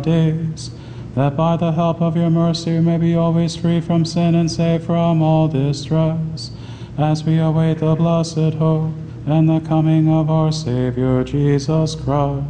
days, that by the help of your mercy we may be always free from sin and safe from all distress, as we await the blessed hope and the coming of our Savior Jesus Christ.